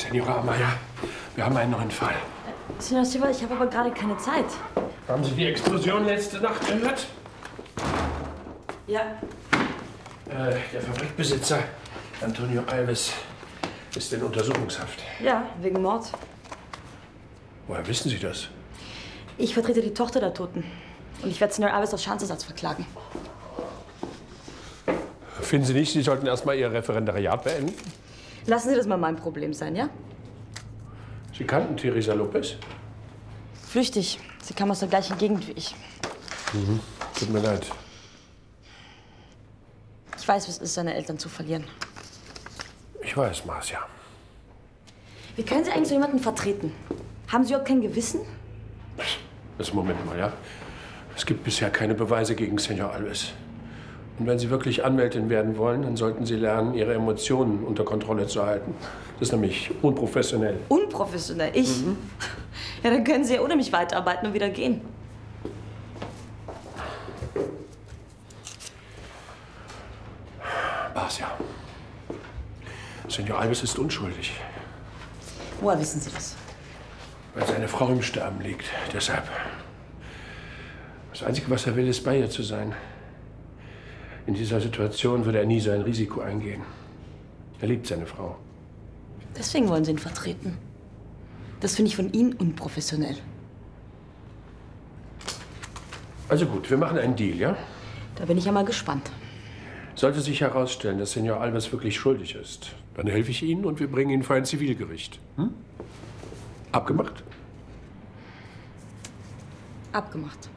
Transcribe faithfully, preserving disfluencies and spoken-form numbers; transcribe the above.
Senora Amaya, wir haben einen neuen Fall. Senor Silva, ich habe aber gerade keine Zeit. Haben Sie die Explosion letzte Nacht gehört? Ja. Äh, der Fabrikbesitzer, Antonio Alves, ist in Untersuchungshaft. Ja, wegen Mord. Woher wissen Sie das? Ich vertrete die Tochter der Toten. Und ich werde Senor Alves auf Schadensersatz verklagen. Finden Sie nicht, Sie sollten erst mal Ihr Referendariat beenden? Lassen Sie das mal mein Problem sein, ja? Sie kannten Teresa Lopez? Flüchtig. Sie kam aus der gleichen Gegend wie ich. Mhm. Tut mir leid. Ich weiß, was es ist, seine Eltern zu verlieren. Ich weiß, Marcia. Wie können Sie eigentlich so jemanden vertreten? Haben Sie überhaupt kein Gewissen? Das Moment mal, ja. Es gibt bisher keine Beweise gegen Senor Alves. Und wenn Sie wirklich Anwältin werden wollen, dann sollten Sie lernen, Ihre Emotionen unter Kontrolle zu halten. Das ist nämlich unprofessionell. Unprofessionell? Ich? Mhm. Ja, dann können Sie ja ohne mich weiterarbeiten und wieder gehen. Marcia, Senor Alves ist unschuldig. Woher wissen Sie das? Weil seine Frau im Sterben liegt. Deshalb. Das Einzige, was er will, ist, bei ihr zu sein. In dieser Situation würde er nie so ein Risiko eingehen. Er liebt seine Frau. Deswegen wollen Sie ihn vertreten. Das finde ich von Ihnen unprofessionell. Also gut, wir machen einen Deal, ja? Da bin ich ja mal gespannt. Sollte sich herausstellen, dass Senor Alves wirklich schuldig ist, dann helfe ich Ihnen und wir bringen ihn vor ein Zivilgericht. Hm? Abgemacht? Abgemacht.